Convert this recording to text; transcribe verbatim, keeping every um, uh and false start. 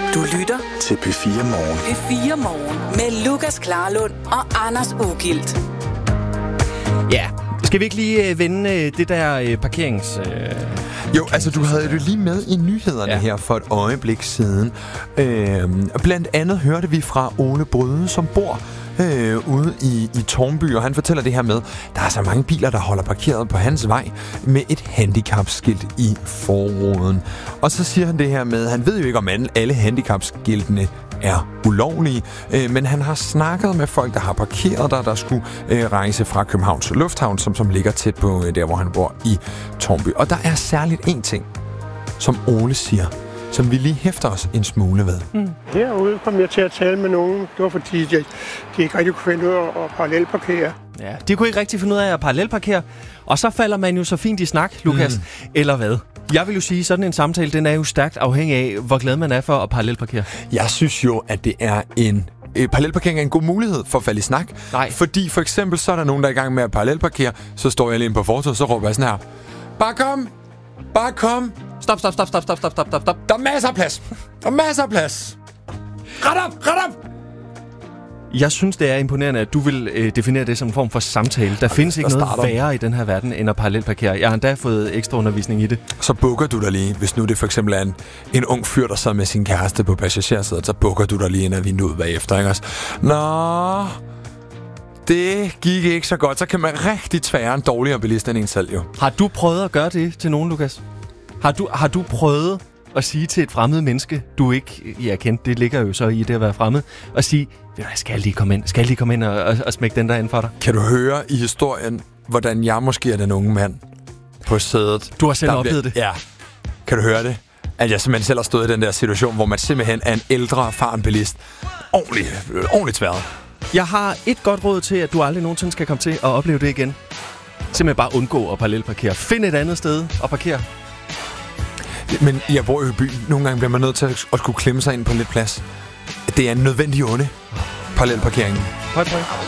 Du lytter til P fire Morgen. P fire Morgen med Lukas Klarlund og Anders Ugilt. Ja, skal vi ikke lige øh, vende øh, det der øh, parkerings... Øh, jo, altså du havde det lige med i nyhederne ja. her for et øjeblik siden. Øh, blandt andet hørte vi fra Ole Bryde, som bor øh, ude i, i Tårnby, og han fortæller det her med, der er så mange biler, der holder parkeret på hans vej med et handicapskilt i forruden. Og så siger han det her med, han ved jo ikke om alle handicapskiltene er ulovlige, øh, men han har snakket med folk, der har parkeret der, der skulle øh, rejse fra Københavns Lufthavn, som, som ligger tæt på øh, der, hvor han bor i Tårnby. Og der er særligt en ting, som Ole siger, som vi lige hæfter os en smule ved. Mm. Herude kom jeg til at tale med nogen. Det var fordi, de, de ikke rigtig kunne finde ud af at parallelparkere. Ja, de kunne ikke rigtig finde ud af at parallelparkere, og så falder man jo så fint i snak, Lukas, mm. eller hvad? Jeg vil jo sige, sådan en samtale, den er jo stærkt afhængig af, hvor glad man er for at parallelparkere. Jeg synes jo, at det er en... Øh, parallelparkering er en god mulighed for at falde i snak. Nej. Fordi for eksempel, så er der nogen, der er i gang med at parallelparkere, så står jeg alene på fortovet, så råber jeg sådan her: Bare kom! Bare kom! Stop, stop, stop, stop, stop, stop, stop, stop, stop. Der er masser af plads! Der er masser af plads! Ret op! Ret op! Jeg synes, det er imponerende, at du vil øh, definere det som en form for samtale. Der findes ikke noget værre i den her verden, end at parallelparkere. Jeg har endda fået ekstra undervisning i det. Så bukker du dig lige, hvis nu det for eksempel er en, en ung fyr, der sidder med sin kæreste på passagersædet, så bukker du dig lige ind ad vinduet bagefter, ikke også? Nå, det gik ikke så godt. Så kan man rigtig tvære en dårligere bilist end en selv, jo. Har du prøvet at gøre det til nogen, Lukas? Har du, har du prøvet at sige til et fremmed menneske, du ikke ja, kendt, det ligger jo så i det at være fremmed, og sige, ved du, skal jeg lige komme ind, skal jeg lige komme ind og, og, og smække den der ind for dig? Kan du høre i historien, hvordan jeg måske er den unge mand på sædet? Du har selv oplevet det? Ja. Kan du høre det? At jeg simpelthen selv har stået i den der situation, hvor man simpelthen er en ældre, erfaren bilist. Ordentligt, ordentligt tværet. Jeg har et godt råd til, at du aldrig nogensinde skal komme til at opleve det igen. Simpelthen bare undgå at parallelparkere. Find et andet sted og parkere. Men jeg bor i byen. Nogle gange bliver man nødt til at, at kunne klemme sig ind på lidt plads. Det er en nødvendig onde. Parallelparkeringen. Højt, højt.